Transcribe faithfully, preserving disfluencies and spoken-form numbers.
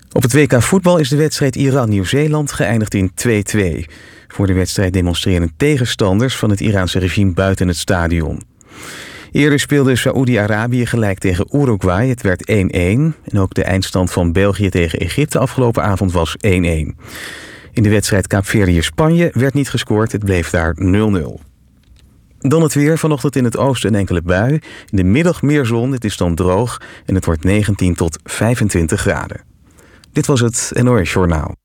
Op het W K voetbal is de wedstrijd Iran-Nieuw-Zeeland geëindigd in twee-twee. Voor de wedstrijd demonstreren tegenstanders van het Iraanse regime buiten het stadion. Eerder speelde Saoedi-Arabië gelijk tegen Uruguay. Het werd één-één. En ook de eindstand van België tegen Egypte afgelopen avond was één-één. In de wedstrijd Kaapverdië-Spanje werd niet gescoord. Het bleef daar nul-nul. Dan het weer. Vanochtend in het oosten een enkele bui. In de middag meer zon. Het is dan droog. En het wordt negentien tot vijfentwintig graden. Dit was het N O S Journaal.